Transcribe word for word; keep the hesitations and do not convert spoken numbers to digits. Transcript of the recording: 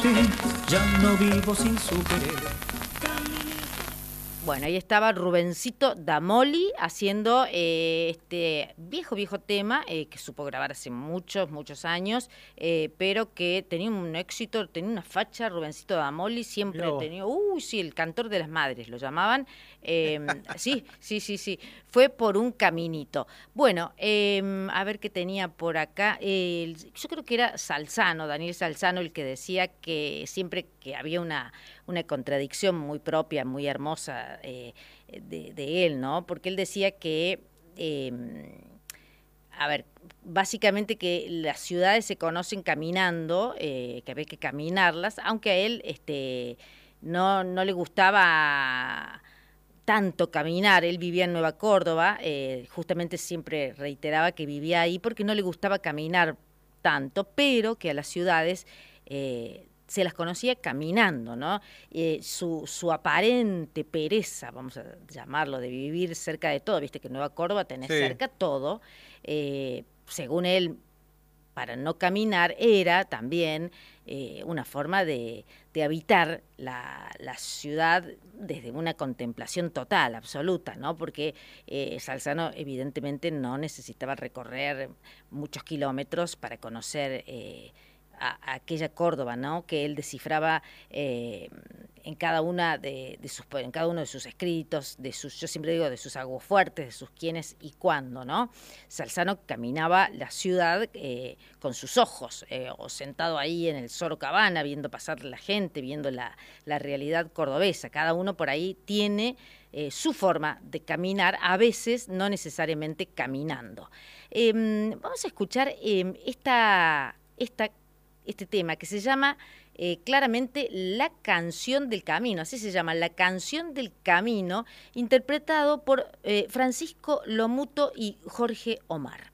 Ya no vivo sin su querer. Bueno, ahí estaba Rubencito Damoli haciendo eh, este viejo, viejo tema eh, que supo grabar hace muchos, muchos años, eh, pero que tenía un éxito, tenía una facha. Rubencito Damoli siempre tenía, uy, sí, el cantor de las madres lo llamaban. Eh, sí, sí, sí, sí, fue por un caminito. Bueno, eh, a ver qué tenía por acá. Eh, yo creo que era Salzano, Daniel Salzano, el que decía que siempre que había una, una contradicción muy propia, muy hermosa, Eh, de, de él, ¿no? Porque él decía que, eh, a ver, básicamente que las ciudades se conocen caminando, eh, que había que caminarlas, aunque a él este, no, no le gustaba tanto caminar. Él vivía en Nueva Córdoba, eh, justamente siempre reiteraba que vivía ahí porque no le gustaba caminar tanto, pero que a las ciudades eh, se las conocía caminando, ¿no? Eh, su, su aparente pereza, vamos a llamarlo, de vivir cerca de todo, viste que en Nueva Córdoba tenés Sí. cerca todo, eh, según él, para no caminar, era también eh, una forma de, de habitar la, la ciudad desde una contemplación total, absoluta, ¿no? Porque eh, Salzano evidentemente no necesitaba recorrer muchos kilómetros para conocer eh, a, a aquella Córdoba, ¿no? Que él descifraba eh, en cada una de, de sus en cada uno de sus escritos, de sus, yo siempre digo, de sus aguafuertes, de sus quiénes y cuándo, ¿no? Salzano caminaba la ciudad eh, con sus ojos, eh, o sentado ahí en el Sorocabana, viendo pasar la gente, viendo la, la realidad cordobesa. Cada uno por ahí tiene eh, su forma de caminar, a veces no necesariamente caminando. Eh, vamos a escuchar eh, esta, esta, este tema que se llama eh, claramente La Canción del Camino, así se llama, La Canción del Camino, interpretado por eh, Francisco Lomuto y Jorge Omar.